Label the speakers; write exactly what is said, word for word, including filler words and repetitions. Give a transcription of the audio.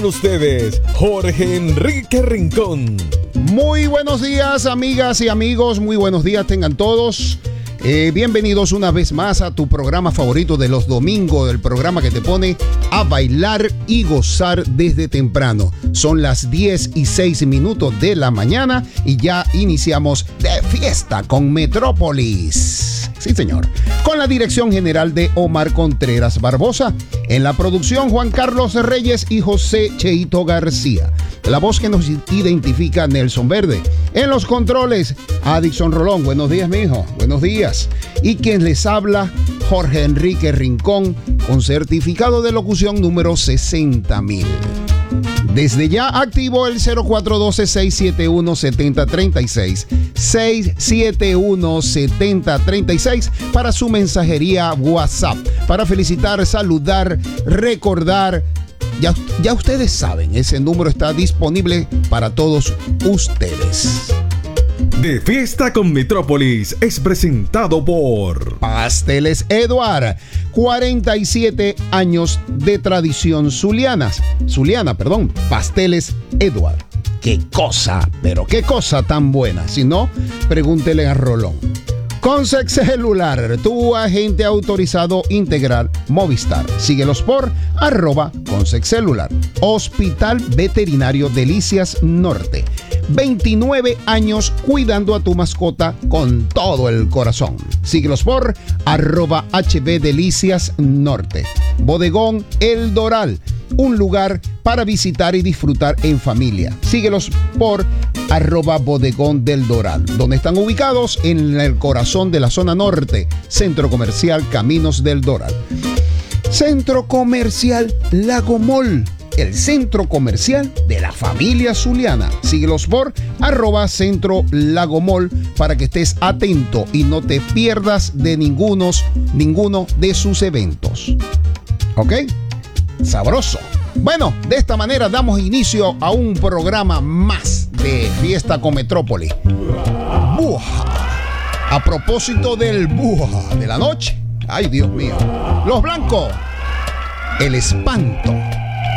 Speaker 1: ustedes, Jorge Enrique Rincón.
Speaker 2: Muy buenos días, amigas y amigos. Muy buenos días tengan todos. Eh, bienvenidos una vez más a tu programa favorito de los domingos, el programa que te pone a bailar y gozar desde temprano. Son las diez y seis minutos de la mañana y ya iniciamos de fiesta con Metrópolis. Sí, señor. Con la dirección general de Omar Contreras Barbosa. En la producción, Juan Carlos Reyes y José Cheito García. La voz que nos identifica, Nelson Verde. En los controles, Adixon Rolón. Buenos días, mijo. Buenos días. Y quien les habla, Jorge Enrique Rincón, con certificado de locución número sesenta mil. Desde ya activo el cero cuatro uno dos, seis siete uno, siete cero tres seis, seis siete uno, siete cero tres seis para su mensajería WhatsApp, para felicitar, saludar, recordar. Ya, ya ustedes saben, ese número está disponible para todos ustedes.
Speaker 1: De Fiesta con Metrópolis es presentado por
Speaker 2: Pasteles Eduard, cuarenta y siete años de tradición zuliana. Zuliana, perdón, Pasteles Eduard. Qué cosa, pero qué cosa tan buena. Si no, pregúntele a Rolón. Consex Celular, tu agente autorizado integral Movistar. Síguelos por arroba Consex Celular. Hospital Veterinario Delicias Norte. veintinueve años cuidando a tu mascota con todo el corazón. Síguelos por arroba H B Delicias Norte. Bodegón El Doral, un lugar para visitar y disfrutar en familia. Síguelos por arroba Bodegón del Doral, donde están ubicados en el corazón de la zona norte, Centro Comercial Caminos del Doral. Centro Comercial Lago Mall, el centro comercial de la familia zuliana. Síguelos por arroba Centro Lago Mall para que estés atento y no te pierdas de ningunos, ninguno de sus eventos. ¿Ok? Sabroso. Bueno, de esta manera damos inicio a un programa más de Fiesta con Metrópolis. Buja. A propósito del buja de la noche. Ay, Dios mío. Los blancos. El espanto.